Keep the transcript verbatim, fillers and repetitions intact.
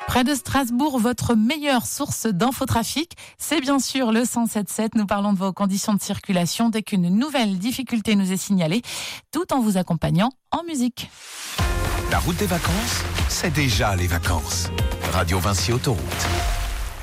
Près de Strasbourg, votre meilleure source d'infotrafic, c'est bien sûr le cent sept sept. Nous parlons de vos conditions de circulation dès qu'une nouvelle difficulté nous est signalée, tout en vous accompagnant en musique. La route des vacances, c'est déjà les vacances. Radio Vinci Autoroute.